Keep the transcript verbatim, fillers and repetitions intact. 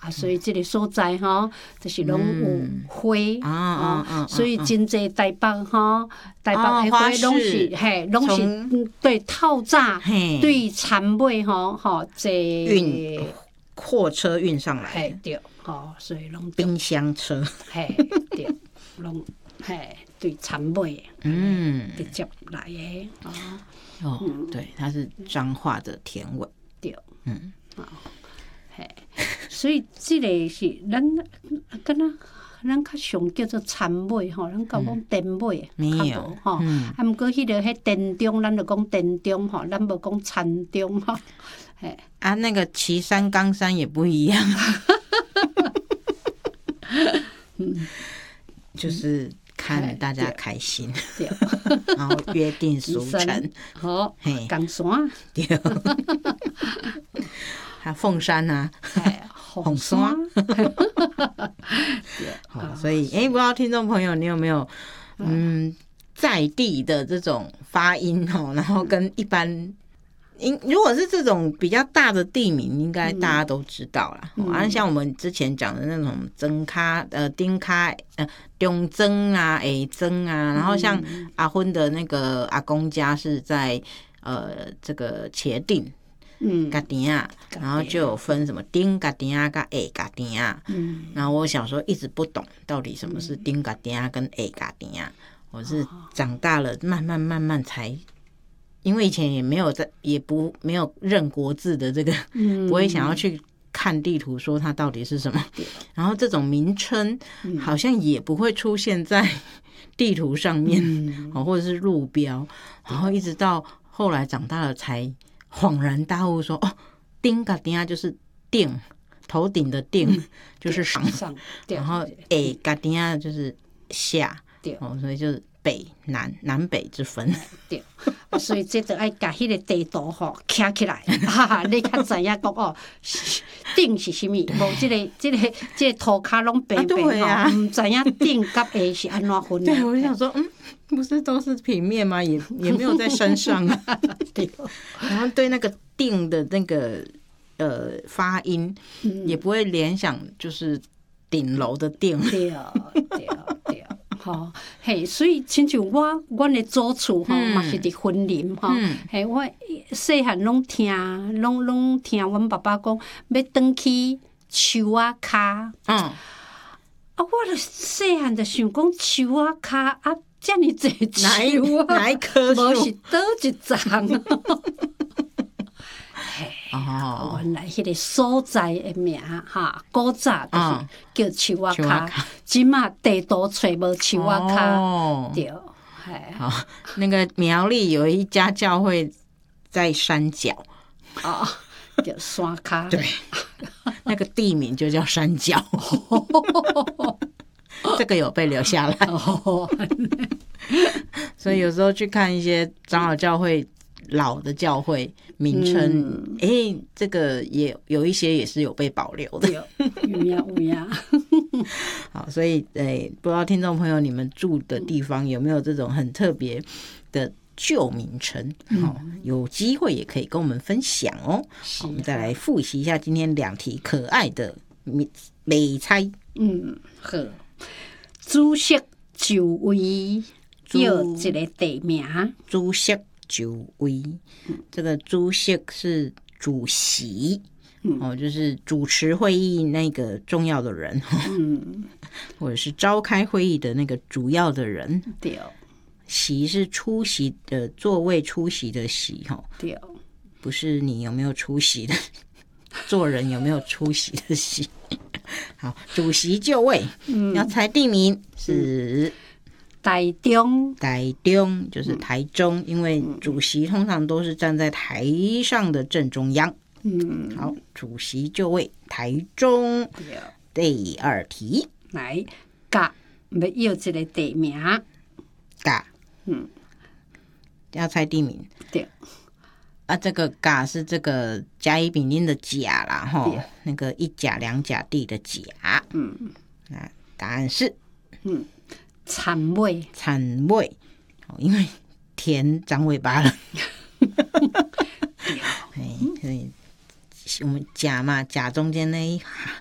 啊，所以这个所在吼，就是拢有花啊，所以真侪台北吼，台北的花拢是嘿，拢是对透早对田尾吼吼这运货车运上来， 嘿对，吼，所以拢冰箱车， 嘿对，拢嘿对田尾，嗯，直接来的啊。 哦，对，它是彰化的田尾， 对，嗯，好，嘿，所以这个是咱敢若咱较常叫做田尾吼，咱讲讲田尾， 没有吼，啊，毋过迄个迄田中，咱就讲田中吼，咱无讲田中吼，嘿， 啊，那个旗山、冈山也不一样，嗯，就是。看大家开心，对，然后约定俗成， 好，冈山， 对，还有凤山啊，红山，好，所以，哎，不知道听众朋友你有没有，嗯，在地的这种发音哦，然后跟一般。因如果是这种比较大的地名，应该大家都知道啦。嗯啊、像我们之前讲的那种曾咖、呃丁咖、呃中曾啊、下曾啊，然后像阿芬的那个阿公家是在呃这个茄定，嗯，嘎丁啊，然后就有分什么丁嘎丁啊跟下嘎丁啊。嗯，然后我小时候一直不懂到底什么是丁嘎丁啊跟下嘎丁啊，我是长大了慢慢慢慢才。因为以前也没有在，也不没有认国字的这个，嗯、不会想要去看地图说它到底是什么。然后这种名称好像也不会出现在地图上面，嗯、或者是路标。然后一直到后来长大了才恍然大悟说，哦，丁嘎丁啊就是顶，头顶的顶、嗯、就是上，然后诶嘎丁啊就是下，哦，所以就是。北南南北之分， 对，所以这就爱把迄个地图吼徛起来，哈，你较知影讲哦，顶是啥物？无这个这个这个涂骹拢白白吼，唔知影顶甲下是安怎分？ 对，我就想说，嗯，不是都是平面吗？也也没有在山上啊。对，然后对那个顶的那个呃发音，嗯、也不会联想就是顶楼的顶。 对啊，对啊，对啊。吼，嘿，所以亲像我，阮的祖厝吼，嘛是伫婚林吼，嘿，我细汉拢听，拢拢听阮爸爸讲，要转去树仔骹。嗯，啊，我著细汉著想讲树仔骹啊，遮尔济树啊， 哪一棵树？ 无是倒一丛。哦，原来迄个所在的名哈，古早就是叫树仔骹，即马地图找无树仔骹，对， 好，那个苗栗有一家教会在山脚， 哦，叫山骹， 对，那个地名就叫山脚，这个有被留下来，所以有时候去看一些长老教会。老的教会名称，哎、嗯欸，这个也有一些也是有被保留的， 有呀有呀。 好，所以哎、欸，不知道听众朋友你们住的地方有没有这种很特别的旧名称？好、嗯，有机会也可以跟我们分享哦。好，我们再来复习一下今天两题可爱的美猜。 嗯，好，主席就位叫一个地名， 主席。就位，这个主席是主席、嗯、哦，就是主持会议那个重要的人，嗯、或者是召开会议的那个主要的人。 对， 席是出席的座位，出席的席哈。 对， 不是你有没有出席的，做人有没有出席的席。好，主席就位，嗯、要猜地名是。 台中， 台中就是台中，嗯、因为主席通常都是站在台上的正中央。嗯，好，主席就位，台中。第二题， 来，甲要要一个地名， 甲，嗯，要猜地名。 对， 啊，这个甲是这个甲乙丙丁的甲啦，哈，那个一甲两甲地的甲。嗯，那答案是，嗯。 田尾， 田尾，因为田长尾巴了。哎，所以我们甲嘛，甲中间那一